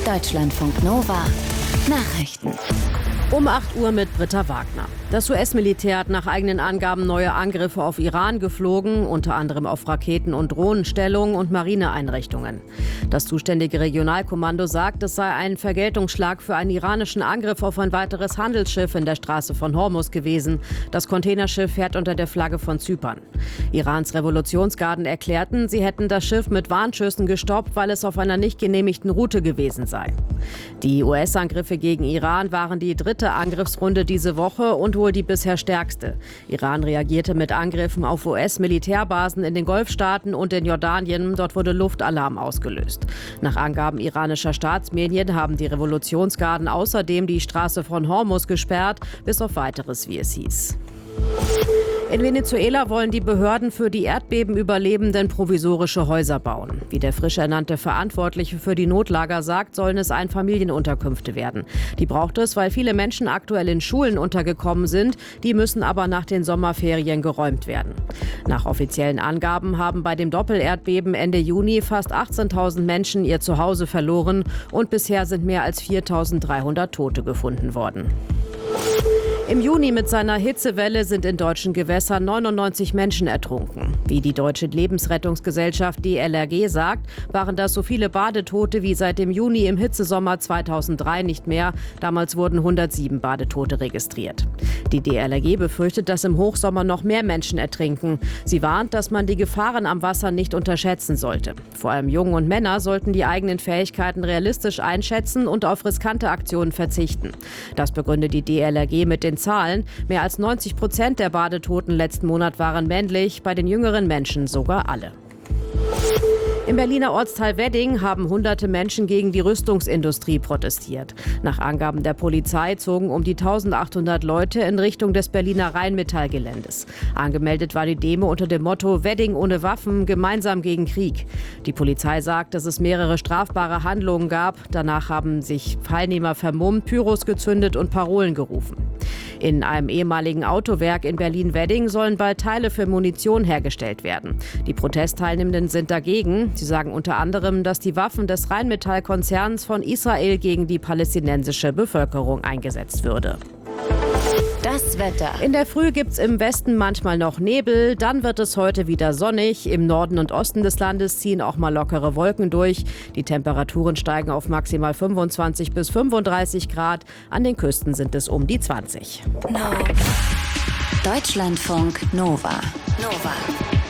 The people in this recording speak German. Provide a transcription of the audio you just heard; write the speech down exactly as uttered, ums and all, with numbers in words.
Deutschlandfunk Nova Nachrichten. Um acht Uhr mit Britta Wagner. Das U S-Militär hat nach eigenen Angaben neue Angriffe auf Iran geflogen, unter anderem auf Raketen- und Drohnenstellungen und Marineeinrichtungen. Das zuständige Regionalkommando sagt, es sei ein Vergeltungsschlag für einen iranischen Angriff auf ein weiteres Handelsschiff in der Straße von Hormuz gewesen. Das Containerschiff fährt unter der Flagge von Zypern. Irans Revolutionsgarden erklärten, sie hätten das Schiff mit Warnschüssen gestoppt, weil es auf einer nicht genehmigten Route gewesen sei. Die U S-Angriffe gegen Iran waren die dritte Angriffsrunde diese Woche und wohl die bisher stärkste. Iran reagierte mit Angriffen auf U S-Militärbasen in den Golfstaaten und in Jordanien. Dort wurde Luftalarm ausgelöst. Nach Angaben iranischer Staatsmedien haben die Revolutionsgarden außerdem die Straße von Hormuz gesperrt, bis auf Weiteres, wie es hieß. In Venezuela wollen die Behörden für die Erdbebenüberlebenden provisorische Häuser bauen. Wie der frisch ernannte Verantwortliche für die Notlager sagt, sollen es Einfamilienunterkünfte werden. Die braucht es, weil viele Menschen aktuell in Schulen untergekommen sind. Die müssen aber nach den Sommerferien geräumt werden. Nach offiziellen Angaben haben bei dem Doppelerdbeben Ende Juni fast achtzehntausend Menschen ihr Zuhause verloren und bisher sind mehr als viertausenddreihundert Tote gefunden worden. Im Juni mit seiner Hitzewelle sind in deutschen Gewässern neunundneunzig Menschen ertrunken. Wie die Deutsche Lebensrettungsgesellschaft D L R G sagt, waren das so viele Badetote wie seit dem Juni im Hitzesommer zweitausenddrei nicht mehr. Damals wurden hundertsieben Badetote registriert. Die D L R G befürchtet, dass im Hochsommer noch mehr Menschen ertrinken. Sie warnt, dass man die Gefahren am Wasser nicht unterschätzen sollte. Vor allem Jungen und Männer sollten die eigenen Fähigkeiten realistisch einschätzen und auf riskante Aktionen verzichten. Das begründet die D L R G mit den Zahlen. Mehr als neunzig Prozent der Badetoten letzten Monat waren männlich, bei den jüngeren Menschen sogar alle. Im Berliner Ortsteil Wedding haben hunderte Menschen gegen die Rüstungsindustrie protestiert. Nach Angaben der Polizei zogen um die eintausendachthundert Leute in Richtung des Berliner Rheinmetall-Geländes. Angemeldet war die Demo unter dem Motto Wedding ohne Waffen, gemeinsam gegen Krieg. Die Polizei sagt, dass es mehrere strafbare Handlungen gab. Danach haben sich Teilnehmer vermummt, Pyros gezündet und Parolen gerufen. In einem ehemaligen Autowerk in Berlin-Wedding sollen bald Teile für Munition hergestellt werden. Die Protestteilnehmenden sind dagegen. Sie sagen unter anderem, dass die Waffen des Rheinmetall-Konzerns von Israel gegen die palästinensische Bevölkerung eingesetzt würde. Das Wetter. In der Früh gibt's im Westen manchmal noch Nebel, dann wird es heute wieder sonnig. Im Norden und Osten des Landes ziehen auch mal lockere Wolken durch. Die Temperaturen steigen auf maximal fünfundzwanzig bis fünfunddreißig Grad. An den Küsten sind es um die zwanzig. No. Deutschlandfunk Nova. Nova.